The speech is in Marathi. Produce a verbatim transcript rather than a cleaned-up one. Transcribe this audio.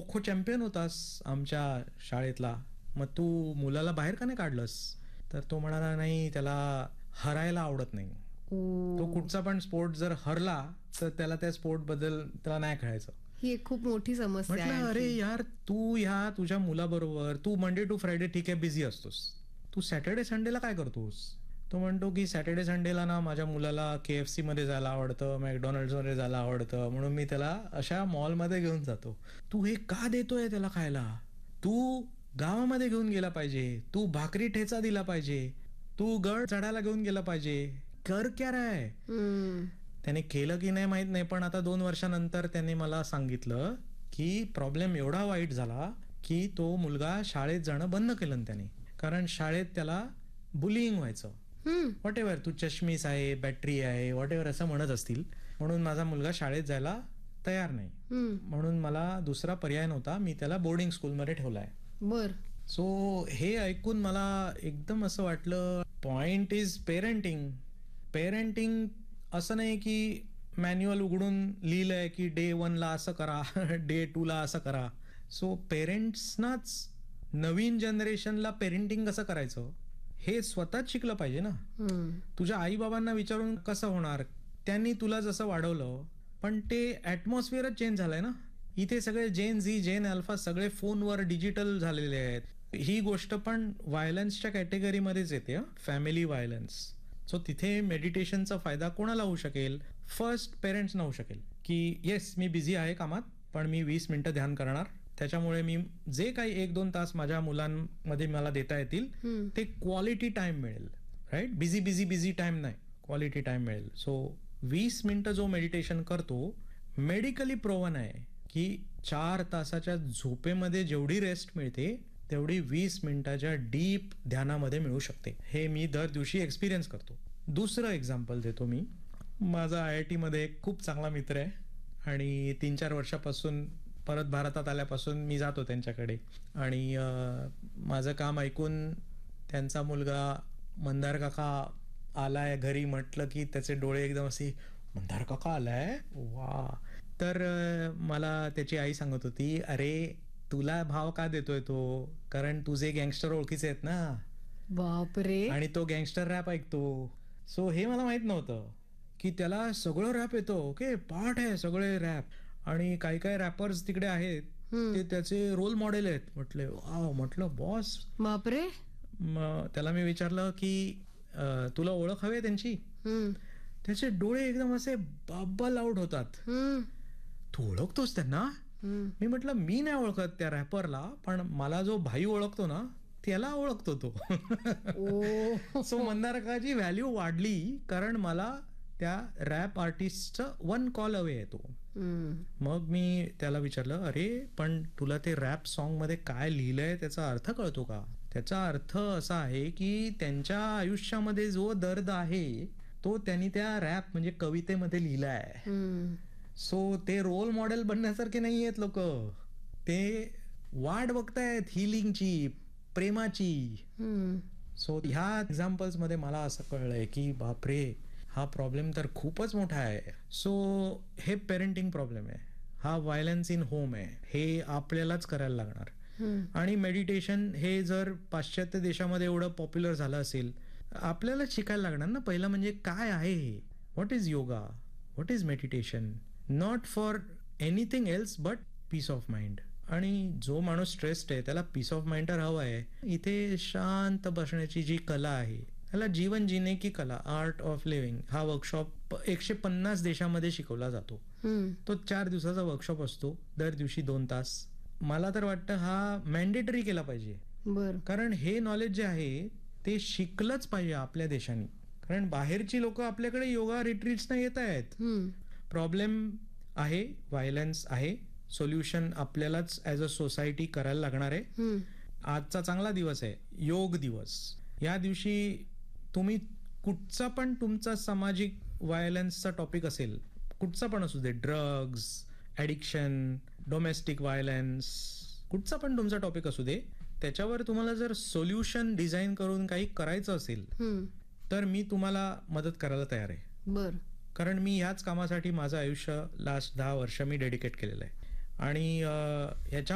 खो खो चॅम्पियन होतास आमच्या शाळेतला, मग तू मुलाला बाहेर का नाही काढलंस? तर तो म्हणाला नाही, त्याला हरायला आवडत नाही. तो कुठचा पण स्पोर्ट जर हरला तर त्याला त्या स्पोर्ट बद्दल त्याला नाही खेळायचं. ही एक खूप मोठी समस्या आहे. म्हटलं अरे यार, तू ह्या तुझ्या मुलाबरोबर तू मंडे टू फ्रायडे ठीक आहे बिझी असतोस, तू सॅटर्डे संडेला काय करतोस? तो म्हणतो की सॅटर्डे संडेला ना माझ्या मुलाला केएफसी मध्ये जायला आवडतं, मॅकडॉनल्ड्स मध्ये जायला आवडतं, म्हणून मी त्याला अशा मॉलमध्ये घेऊन जातो. तू हे का देतोय त्याला खायला? तू गावामध्ये घेऊन गेला पाहिजे, तू भाकरी ठेचा दिला पाहिजे, तू गड चढायला घेऊन गेला पाहिजे. कर क्या राय? त्याने केलं की नाही माहित नाही, पण आता दोन वर्षानंतर त्याने मला सांगितलं की प्रॉब्लेम एवढा वाईट झाला की तो मुलगा शाळेत जाणं बंद केलं त्याने, कारण शाळेत त्याला बुलिंग व्हायचं. व्हॉट एव्हर, तू चष्मीस आहे, बॅटरी आहे, व्हॉट एव्हर असं म्हणत असतील, म्हणून माझा मुलगा शाळेत जायला तयार नाही. म्हणून मला दुसरा पर्याय नव्हता, मी त्याला बोर्डिंग स्कूलमध्ये ठेवलाय. बर. सो हे ऐकून मला एकदम असं वाटलं, पॉइंट इज पेरेंटिंग. पेरेंटिंग असं नाही की मॅन्युअल उघडून लिहिलंय की डे वनला असं करा, डे टूला असं करा. सो पेरेंट्सनाच नवीन जनरेशनला पेरेंटिंग कसं करायचं हे स्वतःच शिकलं पाहिजे ना. तुझ्या आई बाबांना विचारून कसं होणार? त्यांनी तुला जसं वाढवलं, पण ते ऍटमॉस्फिअरच चेंज झालंय ना. इथे सगळे जेन झी, जेन अल्फा सगळे फोनवर डिजिटल झालेले आहेत. ही गोष्ट पण व्हायलन्सच्या कॅटेगरीमध्येच येते, फॅमिली व्हायलन्स. सो तिथे मेडिटेशनचा फायदा कोणाला होऊ शकेल? फर्स्ट पेरेंट्स होऊ शकेल की येस मी बिझी आहे कामात, पण मी वीस मिनिटं ध्यान करणार, त्याच्यामुळे मी जे काही एक दोन तास माझ्या मुलांमध्ये मला देता येतील ते क्वालिटी टाइम मिळेल. Right? Busy busy busy time नाही, क्वालिटी टाइम मिळेल. सो वीस मिनिटं जो मेडिटेशन करतो, मेडिकली प्रोव्हन आहे की चार तासाच्या झोपेमध्ये जेवढी रेस्ट मिळते तेवढी वीस मिनिटाच्या डीप ध्यानामध्ये मिळू शकते. हे मी दर दिवशी एक्सपिरियन्स करतो. दुसरं एक्झाम्पल देतो मी. माझा आय आय टी मध्ये एक खूप चांगला मित्र आहे आणि तीन चार वर्षापासून परत भारतात आल्यापासून मी जातो त्यांच्याकडे, आणि माझं काम ऐकून त्यांचा मुलगा मंदार काका आलाय घरी म्हटलं की त्याचे डोळे एकदम असे, मंदार काका आलाय, वा. तर मला त्याची आई सांगत होती, अरे तुला भाव का देतोय तो? कारण तुझे गँगस्टर ओळखीचे आहेत ना. बापरे. आणि तो गँगस्टर रॅप ऐकतो. सो हे मला माहित नव्हतं की त्याला सगळं रॅप येतो. ओके, पाठ आहे सगळे रॅप, आणि काही काही रॅपर्स तिकडे आहेत ते त्याचे रोल मॉडेल आहेत. म्हटलं वाव, म्हटलं बॉस. बापरे. मग त्याला मी विचारलं की तुला ओळख हवी त्यांची? त्याचे डोळे एकदम असे बब्बल आउट होतात. तू ओळखतोस त्यांना? मी म्हटलं मी नाही ओळखत त्या रॅपरला, पण मला जो भाई ओळखतो ना त्याला ओळखतो तो. सो मंदारकाची व्हॅल्यू वाढली कारण मला त्या रॅप आर्टिस्टचं वन कॉल अवे येतो. मग मी त्याला विचारलं, अरे पण तुला ते रॅप सॉन्ग मध्ये काय लिहिलंय त्याचा अर्थ कळतो का? त्याचा अर्थ असा आहे की त्यांच्या आयुष्यामध्ये जो दर्द आहे तो त्यांनी त्या रॅप म्हणजे कवितेमध्ये लिहिलाय. सो ते रोल मॉडेल बनण्यासारखे नाही आहेत लोक, ते वाट बघतायत हिलिंगची, प्रेमाची. सो ह्या एक्झाम्पल्स मध्ये मला असं कळलंय की बापरे, हा प्रॉब्लेम तर खूपच मोठा आहे. सो हे पेरेंटिंग प्रॉब्लेम आहे, हा व्हायलन्स इन होम आहे, हे आपल्यालाच करायला लागणार. आणि मेडिटेशन हे जर पाश्चात्य देशामध्ये एवढं पॉप्युलर झालं असेल, आपल्यालाच शिकायला लागणार ना. पहिलं म्हणजे काय आहे हे, what is yoga, what is meditation, not for anything else but peace of mind. आणि जो माणूस स्ट्रेस्ड आहे त्याला पीस ऑफ माइंड तर हवा आहे. इथे शांत बसण्याची जी कला आहे, त्याला जीवन जीने की कला, आर्ट ऑफ लिव्हिंग, हा वर्कशॉप एकशे पन्नास देशामध्ये शिकवला जातो. तो चार दिवसाचा वर्कशॉप असतो, दर दिवशी दोन तास. मला तर वाटतं हा मॅन्डेटरी केला पाहिजे. कारण हे नॉलेज जे आहे ते शिकलंच पाहिजे आपल्या देशाने. कारण बाहेरची लोक आपल्याकडे योगा रिट्रीट्सना येत आहेत. प्रॉब्लेम आहे, व्हायलन्स आहे, सोल्युशन आपल्यालाच ऍज अ सोसायटी करायला लागणार आहे. आजचा चांगला दिवस आहे, योग दिवस. या दिवशी तुम्ही कुठचा पण तुमचा सामाजिक व्हायलन्सचा टॉपिक असेल, कुठचा पण असू दे, ड्रग्ज, ॲडिक्शन, डोमेस्टिक व्हायलन्स, कुठचा पण तुमचा टॉपिक असू दे, त्याच्यावर तुम्हाला जर सोल्युशन डिझाईन करून काही करायचं असेल तर मी तुम्हाला मदत करायला तयार आहे. बर. कारण मी ह्याच कामासाठी माझं आयुष्य लास्ट दहा वर्ष मी डेडिकेट केलेलं आहे. आणि ह्याच्या